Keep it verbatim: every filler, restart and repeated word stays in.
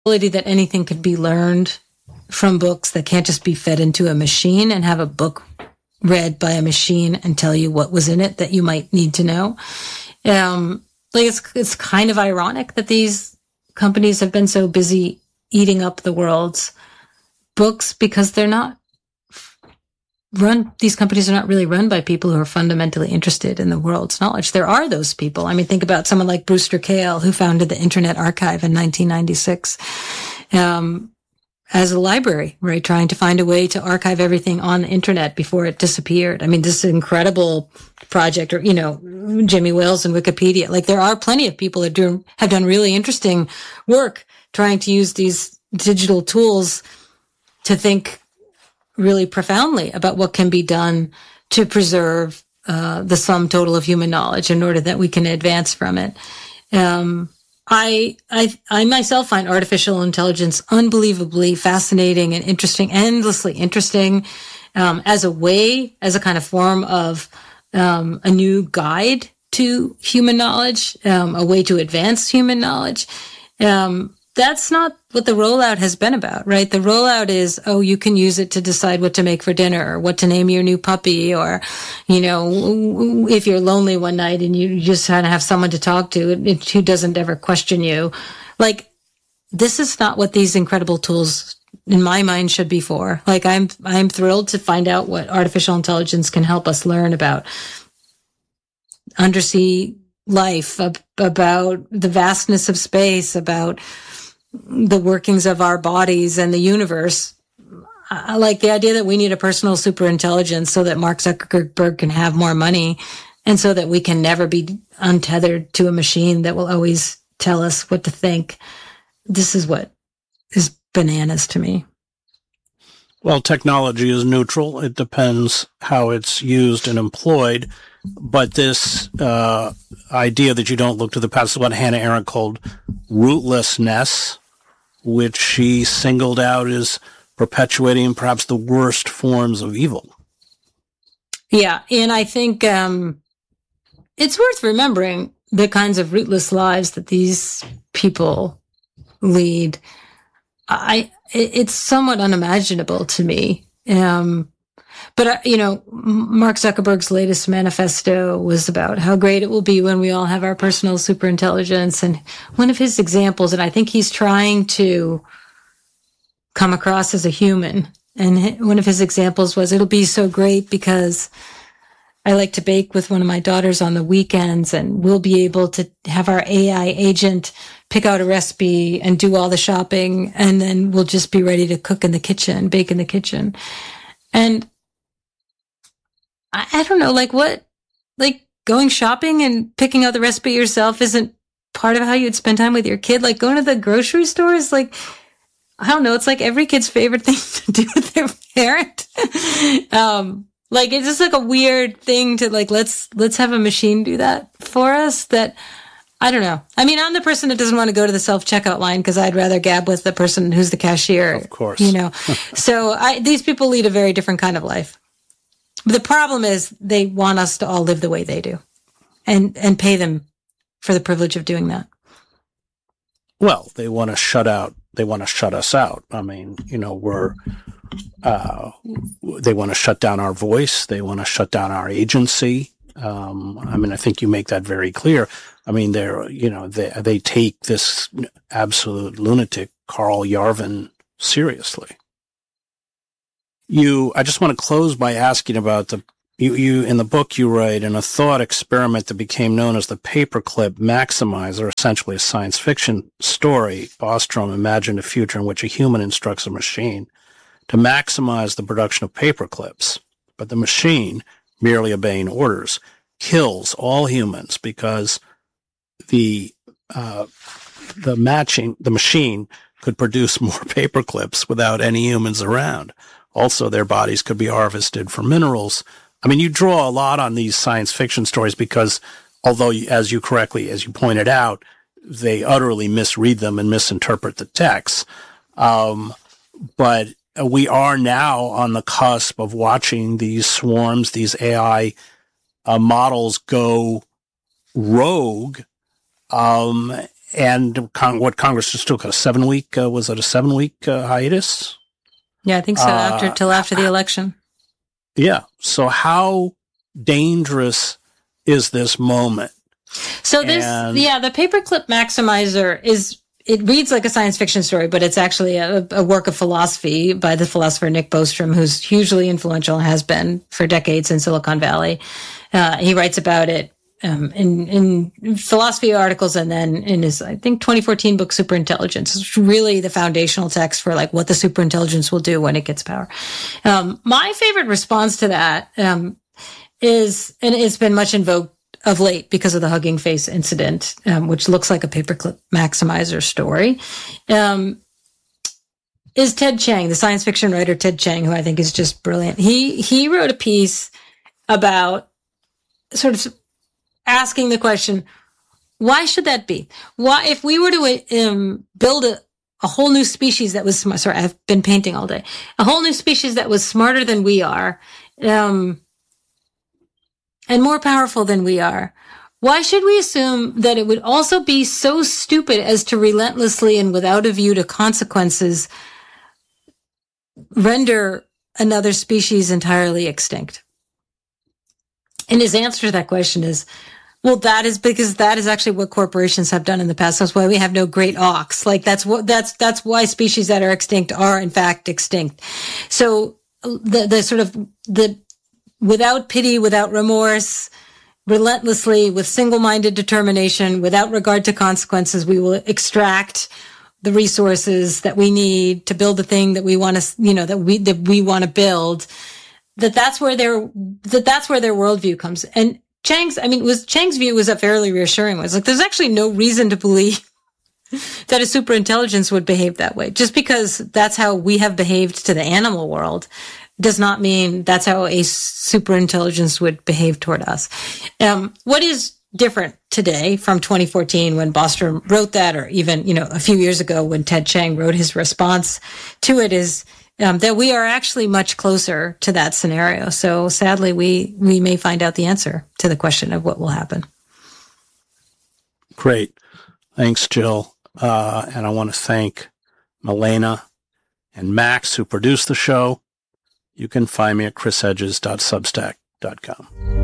that anything could be learned from books, that can't just be fed into a machine and have a book read by a machine and tell you what was in it that you might need to know. Um, like it's, it's kind of ironic that these companies have been so busy eating up the world's books because they're not run, these companies are not really run by people who are fundamentally interested in the world's knowledge. There are those people. I mean, think about someone like Brewster Kahle, who founded the Internet Archive in nineteen ninety-six, um, as a library, right? Trying to find a way to archive everything on the internet before it disappeared. I mean, this incredible project, or, you know, Jimmy Wales and Wikipedia. Like, there are plenty of people that do, have done really interesting work trying to use these digital tools to think really profoundly about what can be done to preserve uh, the sum total of human knowledge in order that we can advance from it. Um, I, I, I myself find artificial intelligence unbelievably fascinating and interesting, endlessly interesting, um, as a way, as a kind of form of um, a new guide to human knowledge, um, a way to advance human knowledge. Um, That's not what the rollout has been about, right? The rollout is, oh, you can use it to decide what to make for dinner, or what to name your new puppy, or, you know, if you're lonely one night and you just want to have someone to talk to who doesn't ever question you. Like, this is not what these incredible tools, in my mind, should be for. Like, I'm, I'm thrilled to find out what artificial intelligence can help us learn about undersea life, about the vastness of space, about the workings of our bodies and the universe. I like the idea that we need a personal superintelligence so that Mark Zuckerberg can have more money, and so that we can never be untethered to a machine that will always tell us what to think. This is what is bananas to me. Well, technology is neutral. It depends how it's used and employed. But this uh, idea that you don't look to the past is what Hannah Arendt called rootlessness, which she singled out as perpetuating perhaps the worst forms of evil. Yeah, and I think um, it's worth remembering the kinds of rootless lives that these people lead. I it's somewhat unimaginable to me. Um, but, uh, you know, Mark Zuckerberg's latest manifesto was about how great it will be when we all have our personal superintelligence. And one of his examples, and I think he's trying to come across as a human. And one of his examples was, it'll be so great because I like to bake with one of my daughters on the weekends, and we'll be able to have our A I agent pick out a recipe and do all the shopping, and then we'll just be ready to cook in the kitchen, bake in the kitchen. And I, I don't know, like what, like going shopping and picking out the recipe yourself isn't part of how you'd spend time with your kid. Like going to the grocery store is like, I don't know, it's like every kid's favorite thing to do with their parent. um, like it's just like a weird thing to like, let's, let's have a machine do that for us. That, I don't know. I mean, I'm the person that doesn't want to go to the self-checkout line because I'd rather gab with the person who's the cashier. Of course. You know, so I, these people lead a very different kind of life. But the problem is they want us to all live the way they do, and, and pay them for the privilege of doing that. Well, they want to shut out, they want to shut us out. I mean, you know, we're, uh, they want to shut down our voice. They want to shut down our agency. Um, I mean, I think you make that very clear. I mean, they're, you know, they, they take this absolute lunatic, Carl Yarvin, seriously. You, I just want to close by asking about the, you, you, in the book you write, in a thought experiment that became known as the Paperclip Maximizer, essentially a science fiction story, Bostrom imagined a future in which a human instructs a machine to maximize the production of paperclips, but the machine, merely obeying orders, kills all humans because the uh, the matching the machine could produce more paperclips without any humans around. Also, their bodies could be harvested for minerals. I mean, you draw a lot on these science fiction stories because, although, as you correctly, as you pointed out, they utterly misread them and misinterpret the text. Um, but we are now on the cusp of watching these swarms, these A I uh, models go rogue. Um, and con- what Congress just took a seven week, uh, was it a seven week uh, hiatus? Yeah, I think so. Uh, after till after the election. Yeah. So how dangerous is this moment? So this, And- yeah, the Paperclip Maximizer is, it reads like a science fiction story, but it's actually a, a work of philosophy by the philosopher Nick Bostrom, who's hugely influential and has been for decades in Silicon Valley. Uh, he writes about it um, in, in philosophy articles, and then in his, I think, twenty fourteen book, Superintelligence. It's really the foundational text for like what the superintelligence will do when it gets power. Um, my favorite response to that um, is, and it's been much invoked of late because of the Hugging Face incident, um, which looks like a Paperclip Maximizer story, um, is Ted Chiang, the science fiction writer Ted Chiang, who I think is just brilliant. He he wrote a piece about sort of asking the question, why should that be? Why, if we were to um, build a, a whole new species that was, sorry, I've been painting all day, a whole new species that was smarter than we are, um, and more powerful than we are, why should we assume that it would also be so stupid as to relentlessly and without a view to consequences render another species entirely extinct? And his answer to that question is, well, that is because that is actually what corporations have done in the past. That's why we have no great auks. Like that's what, that's, that's why species that are extinct are in fact extinct. So the, the sort of the, without pity, without remorse, relentlessly, with single-minded determination, without regard to consequences, we will extract the resources that we need to build the thing that we want to, you know, that we, that we want to build. That that's where their, that that's where their worldview comes. And Chiang's, I mean, was Chiang's view was a fairly reassuring one. It's like, there's actually no reason to believe that a superintelligence would behave that way. Just because that's how we have behaved to the animal world does not mean that's how a superintelligence would behave toward us. Um, what is different today from twenty fourteen when Bostrom wrote that, or even, you know, a few years ago when Ted Chiang wrote his response to it, is um, that we are actually much closer to that scenario. So sadly, we, we may find out the answer to the question of what will happen. Great. Thanks, Jill. Uh, and I want to thank Milena and Max, who produced the show. You can find me at chris hedges dot substack dot com.